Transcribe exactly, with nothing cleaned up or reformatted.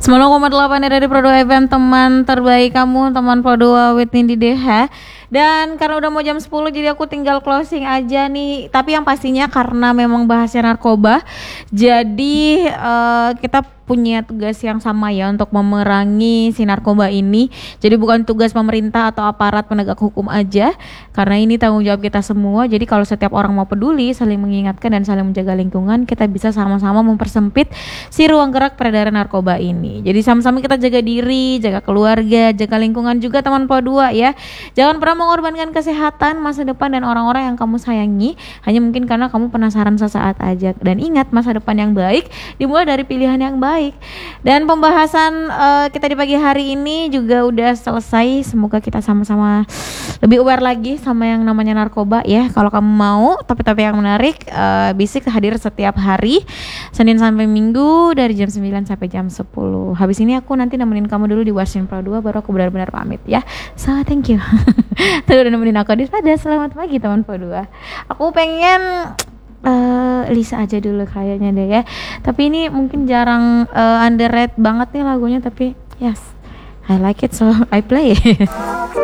sembilan koma delapan dari Pro dua F M, teman terbaik kamu, teman Pro dua with Nindi Deha. Dan karena udah mau jam sepuluh jadi aku tinggal closing aja nih. Tapi yang pastinya karena memang bahasnya narkoba, jadi uh, kita punya tugas yang sama ya untuk memerangi si narkoba ini. Jadi bukan tugas pemerintah atau aparat penegak hukum aja, karena ini tanggung jawab kita semua. Jadi kalau setiap orang mau peduli, saling mengingatkan dan saling menjaga lingkungan, kita bisa sama-sama mempersempit si ruang gerak peredaran narkoba ini. Jadi sama-sama kita jaga diri, jaga keluarga, jaga lingkungan juga teman Pro dua ya. Jangan pernah mengorbankan kesehatan, masa depan dan orang-orang yang kamu sayangi hanya mungkin karena kamu penasaran sesaat aja. Dan ingat, masa depan yang baik dimulai dari pilihan yang baik. Dan pembahasan uh, kita di pagi hari ini juga udah selesai. Semoga kita sama-sama lebih aware lagi sama yang namanya narkoba ya. Kalau kamu mau topik-topik yang menarik, uh, Bisik hadir setiap hari Senin sampai Minggu dari jam sembilan sampai jam sepuluh. Habis ini aku nanti nemenin kamu dulu di Wasin Pro dua, baru aku benar-benar pamit ya. So thank you. Tadi udah nemenin aku di pada. Selamat pagi teman Pro dua. Aku pengen Uh, Lisa aja dulu kayaknya deh ya. Tapi ini mungkin jarang uh, underrated banget nih lagunya, tapi yes, I like it so I play.